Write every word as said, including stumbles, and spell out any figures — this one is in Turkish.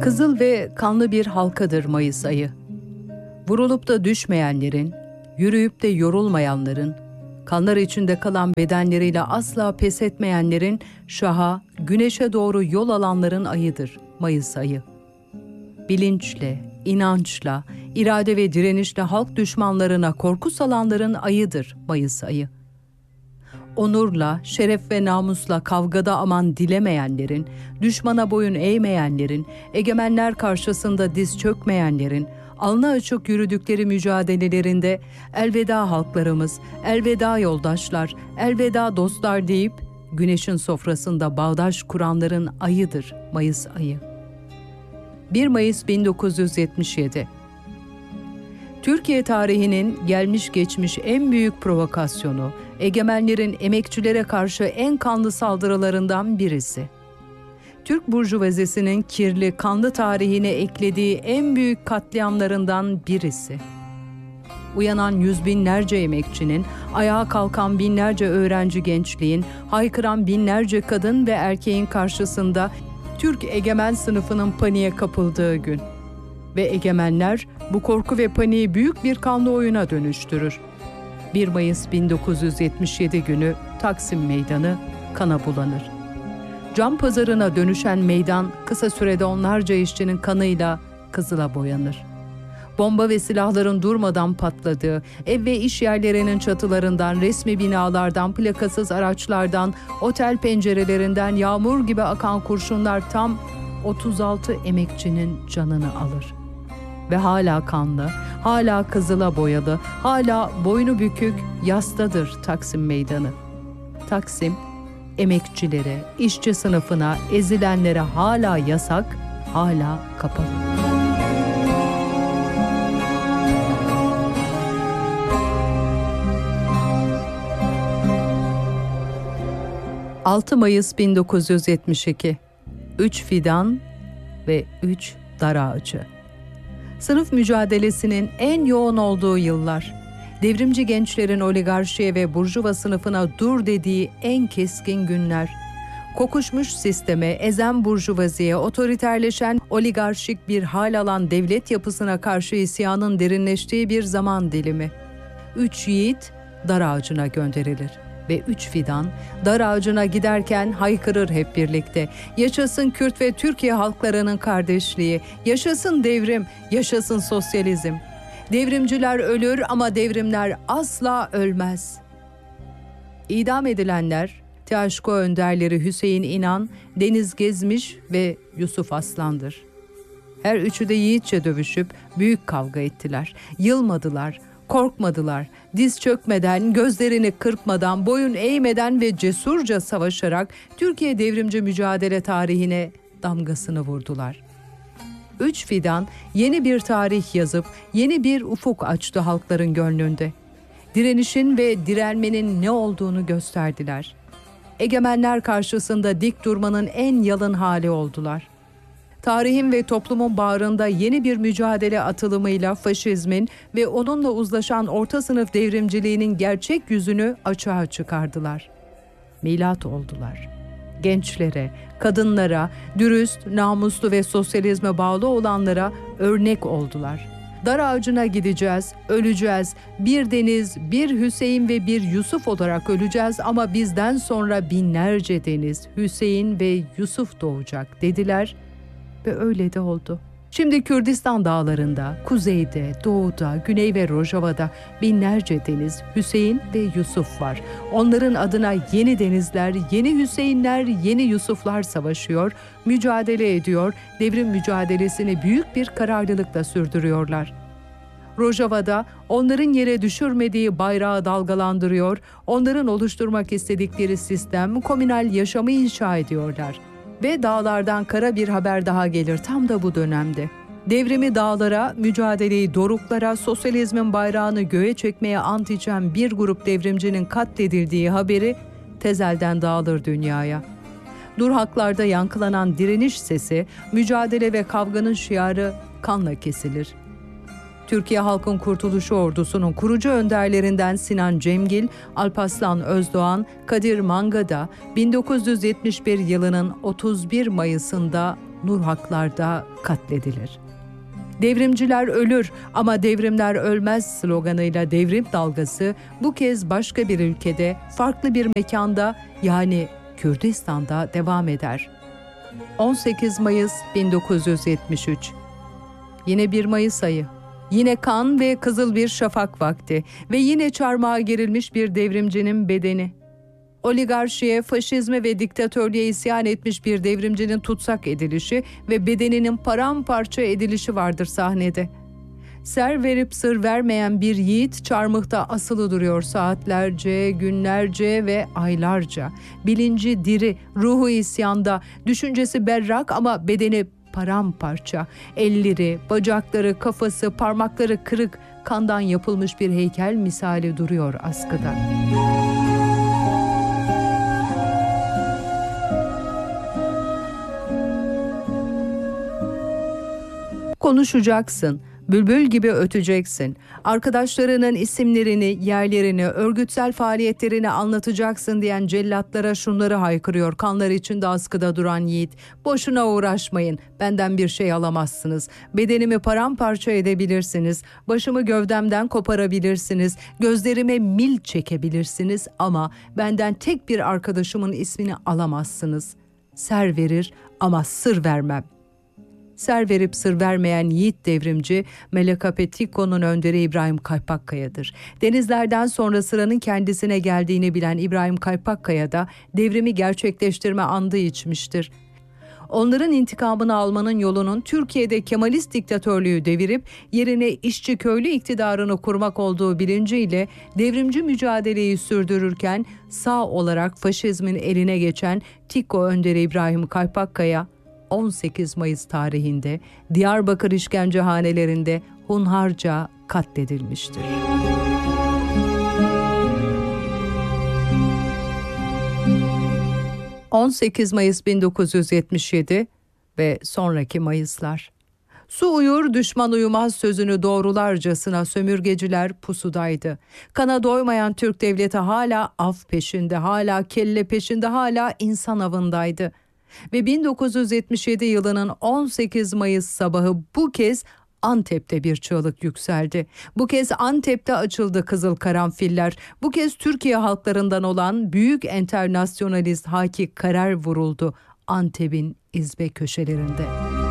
Kızıl ve kanlı bir halkadır Mayıs ayı. Vurulup da düşmeyenlerin, yürüyüp de yorulmayanların, kanlar içinde kalan bedenleriyle asla pes etmeyenlerin, şaha, güneşe doğru yol alanların ayıdır Mayıs ayı. Bilinçle, inançla, irade ve direnişle halk düşmanlarına korku salanların ayıdır Mayıs ayı. Onurla, şeref ve namusla kavgada aman dilemeyenlerin, düşmana boyun eğmeyenlerin, egemenler karşısında diz çökmeyenlerin, alnı açık yürüdükleri mücadelelerinde elveda halklarımız, elveda yoldaşlar, elveda dostlar deyip güneşin sofrasında bağdaş kuranların ayıdır Mayıs ayı. bir Mayıs bin dokuz yüz yetmiş yedi. Türkiye tarihinin gelmiş geçmiş en büyük provokasyonu, egemenlerin emekçilere karşı en kanlı saldırılarından birisi. Türk burjuvazisinin kirli, kanlı tarihine eklediği en büyük katliamlarından birisi. Uyanan yüz binlerce emekçinin, ayağa kalkan binlerce öğrenci gençliğin, haykıran binlerce kadın ve erkeğin karşısında Türk egemen sınıfının paniğe kapıldığı gün. Ve egemenler bu korku ve paniği büyük bir kanlı oyuna dönüştürür. bir Mayıs bin dokuz yüz yetmiş yedi günü Taksim Meydanı kana bulanır. Cam pazarına dönüşen meydan kısa sürede onlarca işçinin kanıyla kızıla boyanır. Bomba ve silahların durmadan patladığı, ev ve iş yerlerinin çatılarından, resmi binalardan, plakasız araçlardan, otel pencerelerinden yağmur gibi akan kurşunlar tam otuz altı emekçinin canını alır. Ve hala kanlı, hala kızıla boyalı, hala boynu bükük yastadır Taksim Meydanı. Taksim, emekçilere, işçi sınıfına, ezilenlere hala yasak, hala kapalı. altı Mayıs bin dokuz yüz yetmiş iki. Üç fidan ve üç dar ağacı. Sınıf mücadelesinin en yoğun olduğu yıllar, devrimci gençlerin oligarşiye ve burjuva sınıfına dur dediği en keskin günler, kokuşmuş sisteme, ezen burjuvaziye, otoriterleşen oligarşik bir hal alan devlet yapısına karşı isyanın derinleştiği bir zaman dilimi. Üç yiğit dar ağacına gönderilir. Ve üç fidan dar ağacına giderken haykırır hep birlikte. Yaşasın Kürt ve Türkiye halklarının kardeşliği, yaşasın devrim, yaşasın sosyalizm. Devrimciler ölür ama devrimler asla ölmez. İdam edilenler, T H K önderleri Hüseyin İnan, Deniz Gezmiş ve Yusuf Aslan'dır. Her üçü de yiğitçe dövüşüp büyük kavga ettiler, yılmadılar, korkmadılar, diz çökmeden, gözlerini kırpmadan, boyun eğmeden ve cesurca savaşarak Türkiye devrimci mücadele tarihine damgasını vurdular. Üç fidan yeni bir tarih yazıp yeni bir ufuk açtı halkların gönlünde. Direnişin ve direnmenin ne olduğunu gösterdiler. Egemenler karşısında dik durmanın en yalın hali oldular. Tarihin ve toplumun bağrında yeni bir mücadele atılımıyla faşizmin ve onunla uzlaşan orta sınıf devrimciliğinin gerçek yüzünü açığa çıkardılar. Milat oldular. Gençlere, kadınlara, dürüst, namuslu ve sosyalizme bağlı olanlara örnek oldular. Dar ağacına gideceğiz, öleceğiz. Bir Deniz, bir Hüseyin ve bir Yusuf olarak öleceğiz ama bizden sonra binlerce Deniz, Hüseyin ve Yusuf doğacak dediler. Ve öyle de oldu. Şimdi Kürdistan dağlarında, kuzeyde, doğuda, güney ve Rojava'da binlerce Deniz, Hüseyin ve Yusuf var. Onların adına yeni denizler, yeni Hüseyinler, yeni Yusuflar savaşıyor, mücadele ediyor, devrim mücadelesini büyük bir kararlılıkla sürdürüyorlar. Rojava'da onların yere düşürmediği bayrağı dalgalandırıyor, onların oluşturmak istedikleri sistem, komünal yaşamı inşa ediyorlar. Ve dağlardan kara bir haber daha gelir tam da bu dönemde. Devrimi dağlara, mücadeleyi doruklara, sosyalizmin bayrağını göğe çekmeye ant içen bir grup devrimcinin katledildiği haberi tezelden dağılır dünyaya. Durhaklarda yankılanan direniş sesi, mücadele ve kavganın şiarı kanla kesilir. Türkiye Halkın Kurtuluşu Ordusu'nun kurucu önderlerinden Sinan Cemgil, Alparslan Özdoğan, Kadir Mangada bin dokuz yüz yetmiş bir yılının otuz bir Mayıs'ında Nurhaklar'da katledilir. Devrimciler ölür ama devrimler ölmez sloganıyla devrim dalgası bu kez başka bir ülkede, farklı bir mekanda, yani Kürdistan'da devam eder. on sekiz Mayıs bin dokuz yüz yetmiş üç. Yine bir Mayıs ayı. Yine kan ve kızıl bir şafak vakti ve yine çarmıha gerilmiş bir devrimcinin bedeni. Oligarşiye, faşizme ve diktatörlüğe isyan etmiş bir devrimcinin tutsak edilişi ve bedeninin paramparça edilişi vardır sahnede. Ser verip sır vermeyen bir yiğit çarmıhta asılı duruyor saatlerce, günlerce ve aylarca. Bilinci diri, ruhu isyanda, düşüncesi berrak ama bedeni paramparça. Elleri, bacakları, kafası, parmakları kırık, kandan yapılmış bir heykel misali duruyor askıda. Konuşacaksın, bülbül gibi öteceksin. Arkadaşlarının isimlerini, yerlerini, örgütsel faaliyetlerini anlatacaksın diyen cellatlara şunları haykırıyor kanlar içinde askıda duran yiğit. Boşuna uğraşmayın, benden bir şey alamazsınız. Bedenimi paramparça edebilirsiniz, başımı gövdemden koparabilirsiniz, gözlerime mil çekebilirsiniz ama benden tek bir arkadaşımın ismini alamazsınız. Ser verir ama sır vermem. Ser verip sır vermeyen yiğit devrimci Melekape Tiko'nun önderi İbrahim Kaypakkaya'dır. Denizlerden sonra sıranın kendisine geldiğini bilen İbrahim Kaypakkaya da devrimi gerçekleştirme andı içmiştir. Onların intikamını almanın yolunun Türkiye'de Kemalist diktatörlüğü devirip yerine işçi köylü iktidarını kurmak olduğu bilinciyle devrimci mücadeleyi sürdürürken sağ olarak faşizmin eline geçen Tiko önderi İbrahim Kaypakkaya on sekiz Mayıs tarihinde Diyarbakır işkencehanelerinde hunharca katledilmiştir. on sekiz Mayıs bin dokuz yüz yetmiş yedi ve sonraki Mayıslar. Su uyur, düşman uyumaz sözünü doğrularcasına sömürgeciler pusudaydı. Kana doymayan Türk devleti hala af peşinde, hala kelle peşinde, hala insan avındaydı. Ve bin dokuz yüz yetmiş yedi yılının on sekiz Mayıs sabahı bu kez Antep'te bir çığlık yükseldi. Bu kez Antep'te açıldı kızıl karanfiller. Bu kez Türkiye halklarından olan büyük enternasyonalist Haki Karar vuruldu Antep'in izbe köşelerinde.